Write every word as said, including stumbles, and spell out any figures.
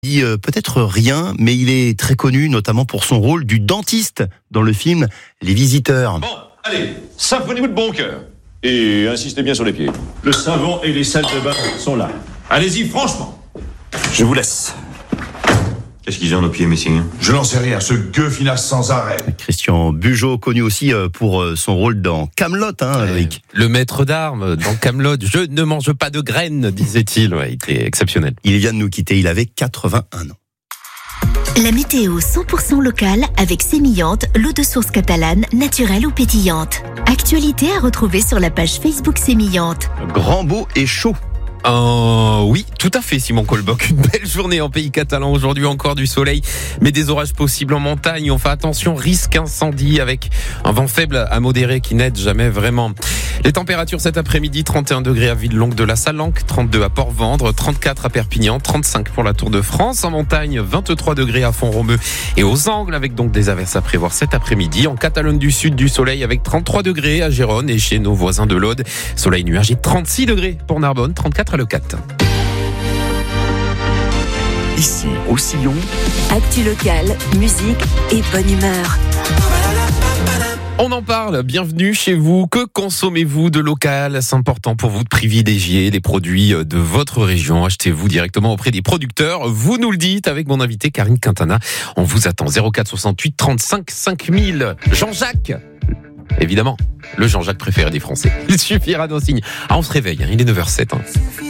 dit euh, peut-être rien, mais il est très connu, notamment pour son rôle du dentiste dans le film Les Visiteurs. Bon, allez, savonnez-vous de bon cœur. Et insistez bien sur les pieds. Le savon et les salles de bain sont là. Allez-y, franchement. Je vous laisse. Qu'est-ce qu'ils ont nos pieds, messieurs? Je n'en sais rien, ce gueux finasse sans arrêt. Christian Bugeaud, connu aussi euh, pour euh, son rôle dans Kaamelott, hein, Loïc. Le maître d'armes dans Kaamelott. Je ne mange pas de graines, disait-il. Ouais, il était exceptionnel. Il vient de nous quitter, il avait quatre-vingt-un ans. La météo cent pour cent locale avec Sémillante, l'eau de source catalane, naturelle ou pétillante. Actualité à retrouver sur la page Facebook Sémillante. Grand, beau et chaud. Euh, oui, tout à fait, Simon Colboc. Une belle journée en pays catalan. Aujourd'hui, encore du soleil, mais des orages possibles en montagne. On fait attention, risque incendie avec un vent faible à modéré qui n'aide jamais vraiment. Les températures cet après-midi, trente et un degrés à Villelongue de la Salanque, trente-deux à Port-Vendre, trente-quatre à Perpignan, trente-cinq pour la Tour de France. En montagne, vingt-trois degrés à Font-Romeu et aux Angles, avec donc des averses à prévoir cet après-midi. En Catalogne du Sud, du soleil avec trente-trois degrés à Gérone et chez nos voisins de l'Aude. Soleil nuagé, trente-six degrés pour Narbonne, trente-quatre à Leucate. Ici, au Sillon, Actu locale, musique et bonne humeur. On en parle, bienvenue chez vous. Que consommez-vous de local? C'est important pour vous de privilégier les produits de votre région. Achetez-vous directement auprès des producteurs. Vous nous le dites avec mon invité Karine Quintana. On vous attend zéro quatre soixante-huit trente-cinq cinq mille. Jean-Jacques, évidemment, le Jean-Jacques préféré des Français. Il suffira d'un signe. Ah, on se réveille, hein, il est neuf heures zéro sept. Hein.